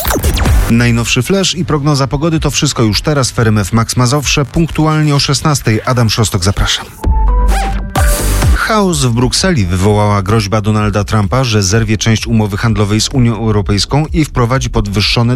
Najnowszy flash i prognoza pogody to wszystko już teraz w RMF Max Mazowsze. Punktualnie o 16:00. Adam Szostok, zapraszam. Chaos w Brukseli wywołała groźba Donalda Trumpa, że zerwie część umowy handlowej z Unią Europejską i wprowadzi podwyższone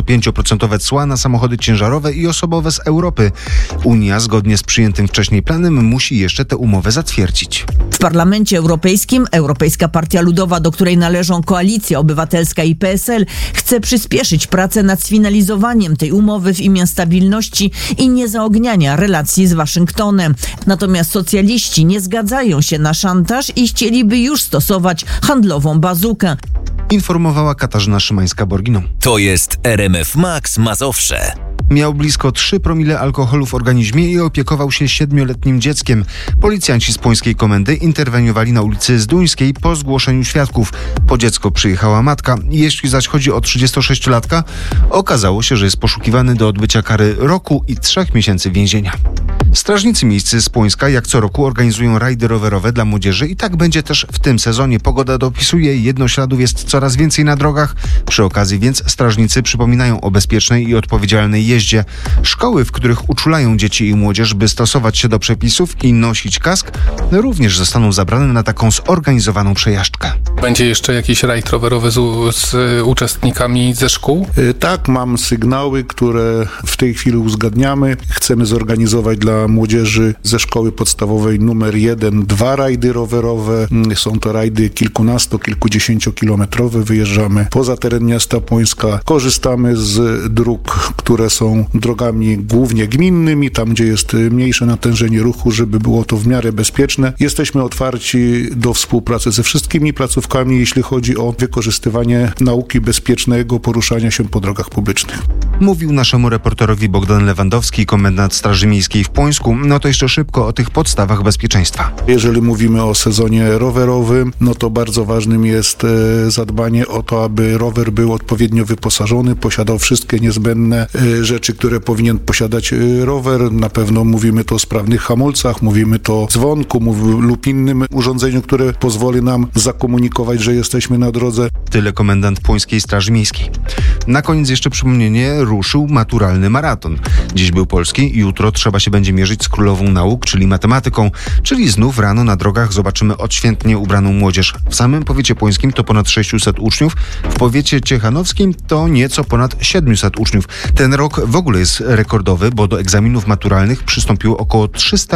25% cła na samochody ciężarowe i osobowe z Europy. Unia, zgodnie z przyjętym wcześniej planem, musi jeszcze tę umowę zatwierdzić. W Parlamencie Europejskim Europejska Partia Ludowa, do której należą Koalicja Obywatelska i PSL, chce przyspieszyć pracę nad sfinalizowaniem tej umowy w imię stabilności i niezaogniania relacji z Waszyngtonem. Natomiast socjaliści nie zgadzają się na szantaż i chcieliby już stosować handlową bazukę. Informowała Katarzyna Szymańska-Borginą. To jest RMF Max Mazowsze. Miał blisko 3 promile alkoholu w organizmie i opiekował się 7-letnim dzieckiem. Policjanci z Płońskiej Komendy interweniowali na ulicy Zduńskiej po zgłoszeniu świadków. Po dziecko przyjechała matka. Jeśli zaś chodzi o 36-latka, okazało się, że jest poszukiwany do odbycia kary roku i 3 miesięcy więzienia. Strażnicy miejscy z Płońska jak co roku organizują rajdy rowerowe dla młodzieży i tak będzie też w tym sezonie. Pogoda dopisuje, jednośladów jest coraz więcej na drogach. Przy okazji więc strażnicy przypominają o bezpiecznej i odpowiedzialnej jeździe. Szkoły, w których uczulają dzieci i młodzież, by stosować się do przepisów i nosić kask, również zostaną zabrane na taką zorganizowaną przejażdżkę. Będzie jeszcze jakiś rajd rowerowy z uczestnikami ze szkół? Tak, mam sygnały, które w tej chwili uzgadniamy. Chcemy zorganizować dla młodzieży ze szkoły podstawowej numer 1 2 rajdy rowerowe. Są to rajdy kilkunasto, kilkudziesięciokilometrowe. Wyjeżdżamy poza teren miasta Płońska. Korzystamy z dróg, które są drogami głównie gminnymi, tam gdzie jest mniejsze natężenie ruchu, żeby było to w miarę bezpieczne. Jesteśmy otwarci do współpracy ze wszystkimi placówkami, jeśli chodzi o wykorzystywanie nauki bezpiecznego poruszania się po drogach publicznych. Mówił naszemu reporterowi Bogdan Lewandowski, komendant Straży Miejskiej w Płońsku. No to jeszcze szybko o tych podstawach bezpieczeństwa. Jeżeli mówimy o sezonie rowerowym, no to bardzo ważnym jest zadbanie o to, aby rower był odpowiednio wyposażony, posiadał wszystkie niezbędne rzeczy, które powinien posiadać rower. Na pewno mówimy to o sprawnych hamulcach, mówimy to o dzwonku lub innym urządzeniu, które pozwoli nam zakomunikować, że jesteśmy na drodze. Tyle komendant Płońskiej Straży Miejskiej. Na koniec jeszcze przypomnienie, ruszył maturalny maraton. Dziś był polski, jutro trzeba się będzie mierzyć z królową nauk, czyli matematyką, czyli znów rano na drogach zobaczymy odświętnie ubraną młodzież. W samym powiecie płońskim to ponad 600 uczniów, w powiecie ciechanowskim to nieco ponad 700 uczniów. Ten rok w ogóle jest rekordowy, bo do egzaminów maturalnych przystąpiło około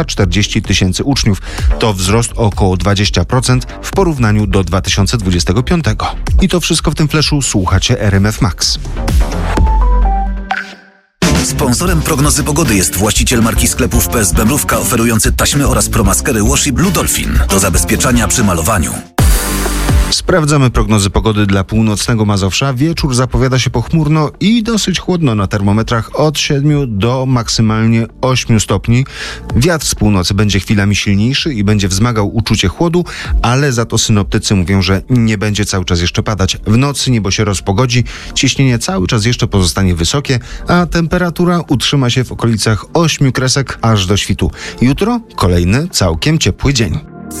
340 000 uczniów. To wzrost o około 20% w porównaniu do 2025. I to wszystko w tym flashu. Słuchacie RMF Max. Sponsorem prognozy pogody jest właściciel marki sklepów PSB Mrówka, oferujący taśmy oraz promaskery Washi Blue Dolphin do zabezpieczania przy malowaniu. Sprawdzamy prognozy pogody dla północnego Mazowsza. Wieczór zapowiada się pochmurno i dosyć chłodno na termometrach od 7 do maksymalnie 8 stopni. Wiatr z północy będzie chwilami silniejszy i będzie wzmagał uczucie chłodu, ale za to synoptycy mówią, że nie będzie cały czas jeszcze padać. W nocy niebo się rozpogodzi, ciśnienie cały czas jeszcze pozostanie wysokie, a temperatura utrzyma się w okolicach 8 kresek aż do świtu. Jutro kolejny całkiem ciepły dzień.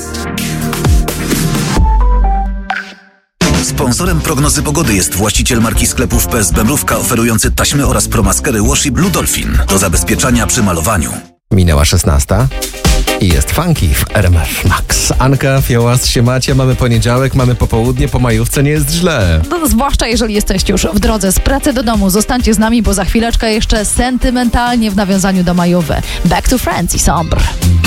Sponsorem prognozy pogody jest właściciel marki sklepów PSB Mrówka, oferujący taśmy oraz promaskery Washi Blue Dolphin do zabezpieczania przy malowaniu. Minęła 16:00 i jest funky w RMF Max. Anka, Fiołast, siemacie, mamy poniedziałek, mamy popołudnie, po majówce nie jest źle. No, zwłaszcza jeżeli jesteście już w drodze z pracy do domu. Zostańcie z nami, bo za chwileczkę jeszcze sentymentalnie w nawiązaniu do majówy. Back to Friends i Sombre.